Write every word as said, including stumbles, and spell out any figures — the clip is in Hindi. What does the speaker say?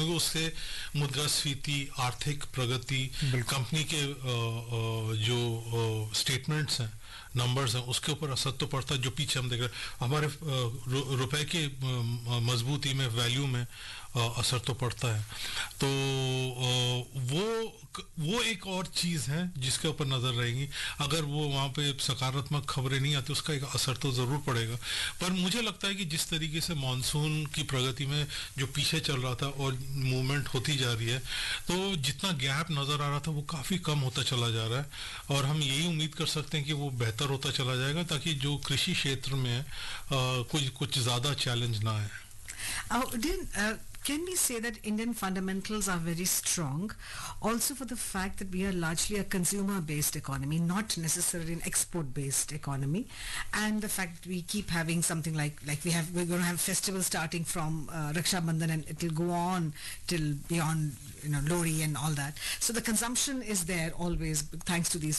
क्योंकि उससे मुद्रास्फीति, आर्थिक प्रगति, कंपनी के आ, आ, जो स्टेटमेंट्स हैं, नंबर्स हैं, उसके ऊपर असर तो पड़ता है। जो पीछे हम देख रहे हैं, हमारे रु, रुपए के मजबूती में, वैल्यू में असर तो पड़ता है। तो वो वो एक और चीज़ है जिसके ऊपर नज़र रहेगी। अगर वो वहाँ पे सकारात्मक खबरें नहीं आती, उसका एक असर तो ज़रूर पड़ेगा। पर मुझे लगता है कि जिस तरीके से मानसून की प्रगति में जो पीछे चल रहा था और मूवमेंट होती जा रही है, तो जितना गैप नज़र आ रहा था वो काफ़ी कम होता चला जा रहा है। और हम यही उम्मीद कर सकते हैं कि वो बेहतर होता चला जाएगा, ताकि जो कृषि क्षेत्र में है कुछ कुछ ज़्यादा चैलेंज ना आए। Uh, then, uh, can we say that Indian fundamentals are very strong, also for the fact that we are largely a consumer-based economy, not necessarily an export-based economy, and the fact that we keep having something like like we have we're going to have festivals starting from uh, Raksha Bandhan, and it will go on till beyond, you know, Lohri and all that. So the consumption is there always thanks to these